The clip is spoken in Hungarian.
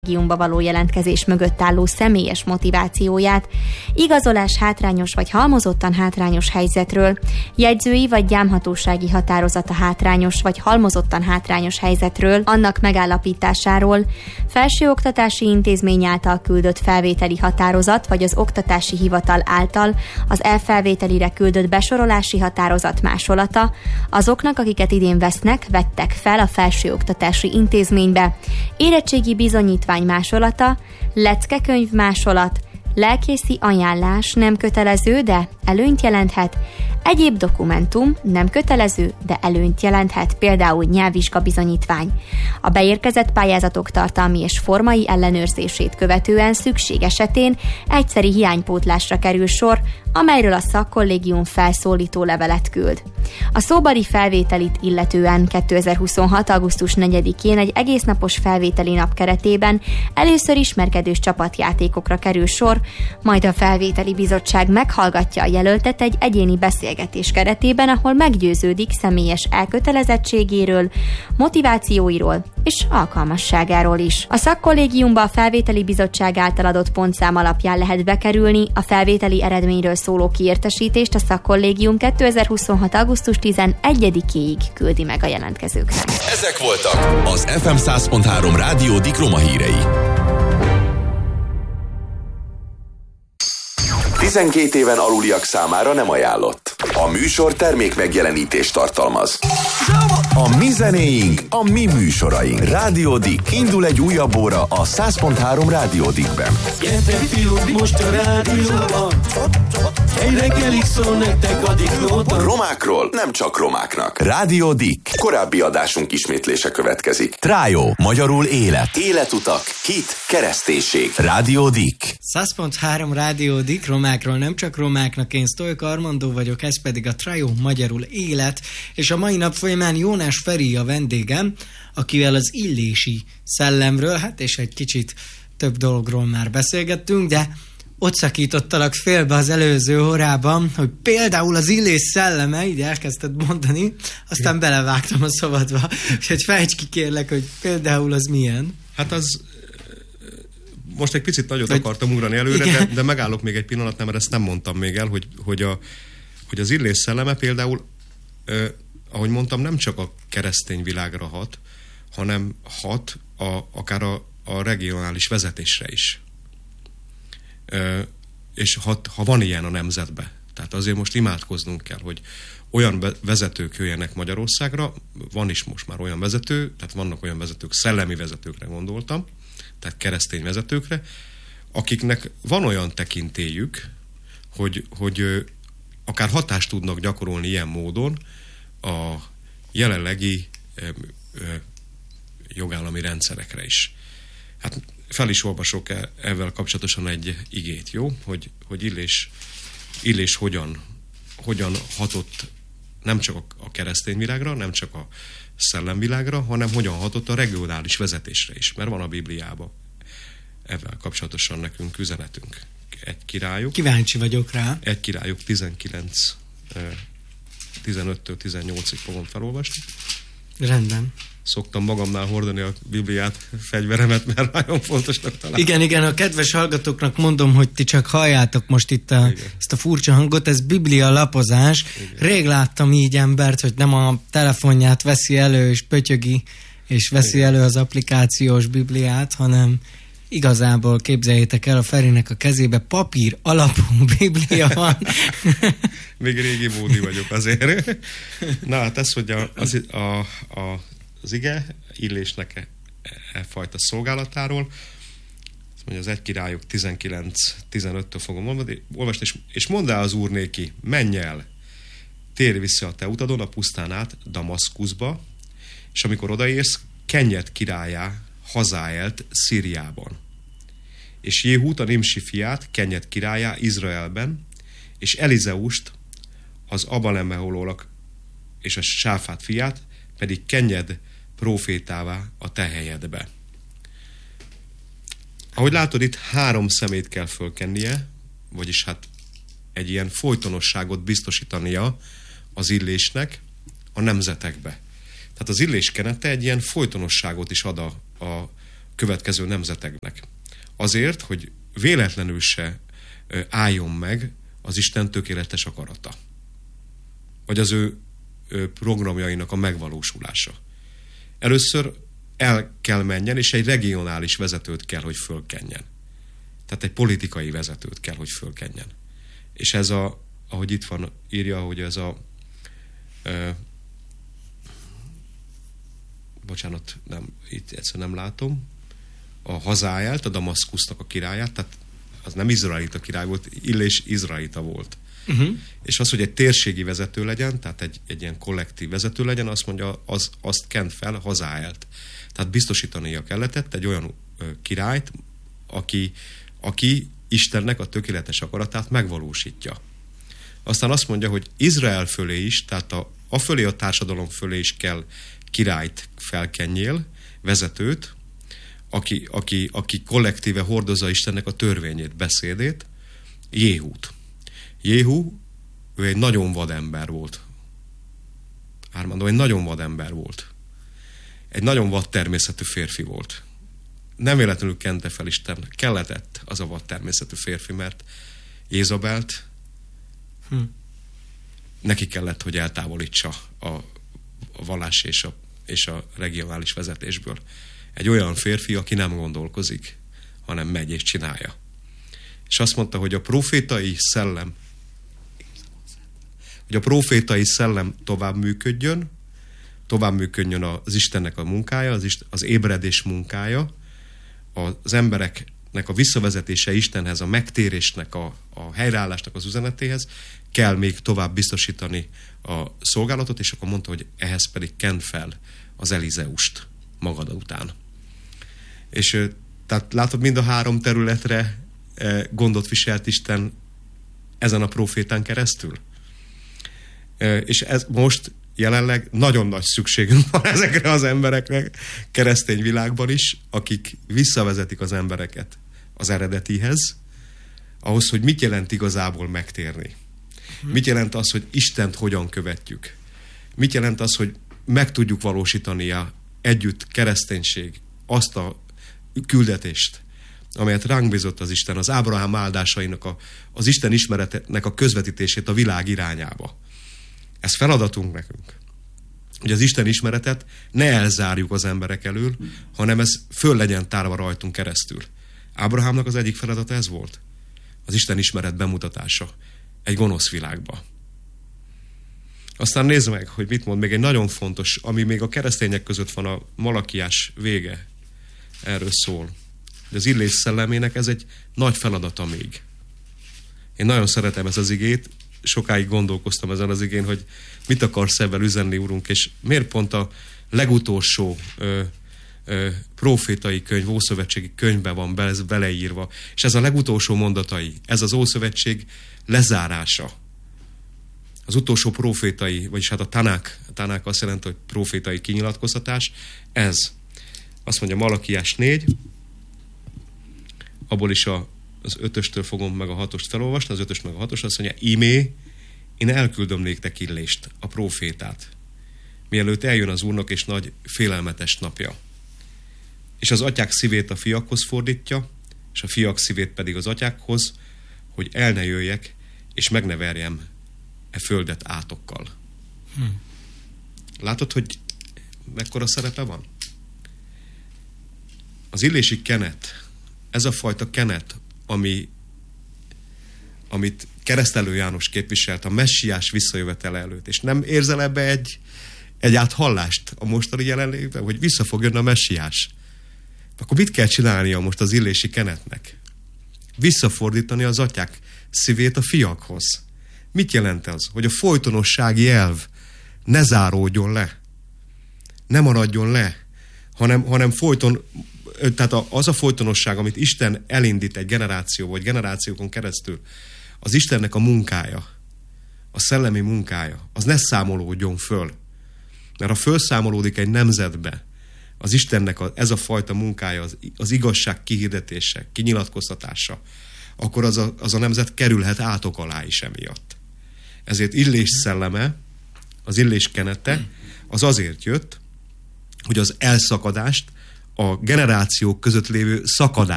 való jelentkezés mögött álló személyes motivációját, igazolás hátrányos vagy halmozottan hátrányos helyzetről, jegyzői vagy gyámhatósági határozata hátrányos vagy halmozottan hátrányos helyzetről, annak megállapításáról, felsőoktatási intézmény által küldött felvételi határozat vagy az oktatási hivatal által az elfelvételire küldött besorolási határozat másolata, azoknak, akiket idén vettek fel a felsőoktatási intézménybe, érettségi bizonyítvány másolata, leckekönyv másolat, lelkészi ajánlás nem kötelező, de előnyt jelenthet, egyéb dokumentum nem kötelező, de előnyt jelenthet, például nyelvvizsgabizonyítvány. A beérkezett pályázatok tartalmi és formai ellenőrzését követően szükség esetén egyszeri hiánypótlásra kerül sor, amelyről a szakkollégium felszólító levelet küld. A szóbeli felvételit illetően 2026. augusztus 4-én egy egésznapos felvételi nap keretében először ismerkedős csapatjátékokra kerül sor, majd a felvételi bizottság meghallgatja a jelöltet egy egyéni beszélgetés keretében, ahol meggyőződik személyes elkötelezettségéről, motivációiról és alkalmasságáról is. A szakkollégiumba a felvételi bizottság által adott pontszám alapján lehet bekerülni, a felvételi eredményről szóló kiértesítést a szakkollégium 2026. augusztus 11-éig küldi meg a jelentkezőknek. Ezek voltak az FM 100.3 Rádió Dikroma hírei. 12 éven aluliak számára nem ajánlott. A műsor termék megjelenítést tartalmaz. A mi zenéink, a mi műsoraink. Rádió Dik. Indul egy újabb óra a 100.3 Rádió Dikben. Gyertek fiúk, most a rádióban. Egy reggelig szól nektek a Diklóban. Romákról nem csak romáknak. Rádió Dik. Korábbi adásunk ismétlése következik. Trájó, magyarul élet. Életutak, hit, kereszténység. Rádió Dik. 100.3 Rádió Dik, romákról nem csak romáknak. Én Sztojka Armandó vagyok, ez pedig a Trájó, magyarul élet. És a mai nap folyamán Jónás Feri a vendégem, akivel az illési szellemről, és egy kicsit több dologról már beszélgettünk, de ott szakítottalak félbe az előző órában, hogy például az illés szelleme, így elkezdted mondani, aztán belevágtam a szabadba. Úgyhogy fejtsd ki kérlek, hogy például az milyen. Hát az... Most egy picit nagyot akartam ugrani előre, de megállok még egy pillanat, mert ezt nem mondtam még el, hogy az illés szelleme például, ahogy mondtam, nem csak a keresztény világra hat, hanem hat akár a regionális vezetésre is. És ha van ilyen a nemzetbe. Tehát azért most imádkoznunk kell, hogy olyan vezetők jöjjenek Magyarországra, van is most már olyan vezető, tehát vannak olyan vezetők, szellemi vezetőkre gondoltam, tehát keresztény vezetőkre, akiknek van olyan tekintélyük, hogy akár hatást tudnak gyakorolni ilyen módon a jelenlegi jogállami rendszerekre is. Hát fel is olvasok ezzel kapcsolatosan egy igét, jó? Hogy Illés hogyan hatott nem csak a keresztény világra, nem csak a szellemvilágra, hanem hogyan hatott a regionális vezetésre is, mert van a Bibliában ezzel kapcsolatosan nekünk üzenetünk. Egy királyuk. Kíváncsi vagyok rá. Egy királyuk 15-től 18-ig fogom felolvasni. Rendben. Szoktam magamnál hordani a Bibliát, fegyveremet, mert nagyon fontosnak találom. Igen, a kedves hallgatóknak mondom, hogy ti csak halljátok most itt ezt a furcsa hangot, ez Biblia lapozás. Igen. Rég láttam így embert, hogy nem a telefonját veszi elő és pötyögi, és veszi elő az applikációs Bibliát, hanem igazából képzeljétek el, a Ferinek a kezébe papír alapú Biblia van. Még régi módi vagyok azért. Na hát ez, hogy az ige Illésnek fajta szolgálatáról, azt mondja, az 1 Királyok 19-15-től fogom olvasni, és mondd el az Úr néki, menj el, térj vissza a te utadon a pusztán át Damaszkuszba, és amikor odaérsz, Kenyed királyá hazáelt Szíriában, és Jéhút a Nimsi fiát, Kenyed királyá Izraelben, és Elizeust, az Abalemeholólak és a Sáfát fiát, pedig Kenyed prófétává a te helyedbe. Ahogy látod, itt 3 szemét kell fölkennie, vagyis hát egy ilyen folytonosságot biztosítania az Illésnek a nemzetekbe. Tehát az Illés kenete egy ilyen folytonosságot is ad következő nemzeteknek. Azért, hogy véletlenül se álljon meg az Isten tökéletes akarata. Vagy az ő programjainak a megvalósulása. Először el kell menjen, és egy regionális vezetőt kell, hogy fölkenjen. Tehát egy politikai vezetőt kell, hogy fölkenjen. És ez ahogy itt van, írja, hogy ez bocsánat, itt egyszerűen nem látom, a hazáját, a Damaszkusznak a királyát, tehát az nem izraelita király volt, Illés izraelita volt. És az, hogy egy térségi vezető legyen, tehát egy ilyen kollektív vezető legyen, azt mondja, azt kent fel Hazáelt. Tehát biztosítania kellett egy olyan királyt, aki Istennek a tökéletes akaratát megvalósítja. Aztán azt mondja, hogy Izrael fölé is, tehát a fölé, a társadalom fölé is kell királyt felkenjél, vezetőt, aki kollektíve hordozza Istennek a törvényét, beszédét, Jéhút. Jéhú, ő egy nagyon vad ember volt. Ármandó, egy nagyon vad ember volt. Egy nagyon vad természetű férfi volt. Nem véletlenül kente fel Isten. Kelletett az a vad természetű férfi, mert Jézabelt neki kellett, hogy eltávolítsa a vallás és a regionális vezetésből. Egy olyan férfi, aki nem gondolkozik, hanem megy és csinálja. És azt mondta, hogy a profétai szellem tovább működjön az Istennek a munkája, az ébredés munkája, az embereknek a visszavezetése Istenhez, a megtérésnek, a helyreállásnak az üzenetéhez, kell még tovább biztosítani a szolgálatot, és akkor mondta, hogy ehhez pedig kend fel az Elizeust magad után. És tehát látod, mind a három területre gondot viselt Isten ezen a profétán keresztül. És ez most jelenleg nagyon nagy szükségünk van ezekre az emberekre, keresztény világban is, akik visszavezetik az embereket az eredetihez, ahhoz, hogy mit jelent igazából megtérni. Mit jelent az, hogy Istent hogyan követjük. Mit jelent az, hogy meg tudjuk valósítani együtt kereszténység azt a küldetést, amelyet ránk bízott az Isten, az Ábrahám áldásainak, az Isten ismeretnek a közvetítését a világ irányába. Ez feladatunk nekünk. Hogy az Isten ismeretet ne elzárjuk az emberek elől, hanem ez föl legyen tárva rajtunk keresztül. Ábrahámnak az egyik feladata ez volt. Az Isten ismeret bemutatása egy gonosz világba. Aztán nézd meg, hogy mit mond még egy nagyon fontos, ami még a keresztények között van, a Malakiás vége. Erről szól. De az Illés szellemének ez egy nagy feladata még. Én nagyon szeretem ezt az igét, sokáig gondolkoztam ezen az igén, hogy mit akarsz ebben üzenni, Urunk, és miért pont a legutolsó profétai könyv, ószövetségi könyvben van beleírva, és ez a legutolsó mondatai, ez az Ószövetség lezárása. Az utolsó profétai, vagyis hát a Tanák azt jelenti, hogy profétai kinyilatkoztatás, ez. Azt mondja Malakiás 4, abból is az 5-östől fogom meg a 6-ost felolvasni, az 5-ös meg a 6-os, azt mondja, ímé, én elküldöm néktek Illést, a prófétát, mielőtt eljön az Úrnak és nagy félelmetes napja. És az atyák szívét a fiakhoz fordítja, és a fiak szívét pedig az atyákhoz, hogy el ne jöjjek, és meg ne verjem e földet átokkal. Látod, hogy mekkora szerepe van? Az illési kenet, ez a fajta kenet, amit Keresztelő János képviselt a messiás visszajövetele előtt, és nem érzel ebbe egy áthallást a mostani jelenlétben, hogy vissza fog jönni a messiás. Akkor mit kell csinálnia most az illési kenetnek? Visszafordítani az atyák szívét a fiakhoz. Mit jelent az? Hogy a folytonossági elv ne záródjon le, ne maradjon le, hanem folyton, tehát az a folytonosság, amit Isten elindít egy generáció vagy generációkon keresztül, az Istennek a munkája, a szellemi munkája, az ne számolódjon föl. Mert ha fölszámolódik egy nemzetbe, az Istennek ez a fajta munkája, az igazság kihirdetése, kinyilatkoztatása, akkor az a nemzet kerülhet átok alá is emiatt. Ezért Illés szelleme, az Illés kenete, az azért jött, hogy az elszakadást a generációk között lévő szakadás